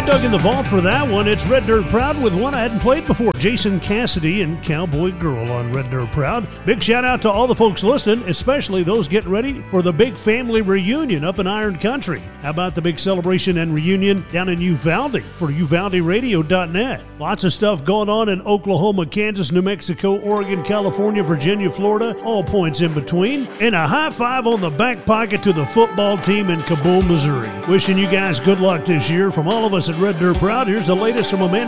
I dug in the vault for that one. It's Red Dirt Proud with one I hadn't played before. Jason Cassidy and Cowboy Girl on Red Dirt Proud. Big shout out to all the folks listening, especially those getting ready for the big family reunion up in Iron Country. How about the big celebration and reunion down in Uvalde for UvaldeRadio.net? Lots of stuff going on in Oklahoma, Kansas, New Mexico, Oregon, California, Virginia, Florida, all points in between. And a high five on the back pocket to the football team in Kaboom, Missouri. Wishing you guys good luck this year. From all of us at Red Dirt Proud, here's the latest from Amanda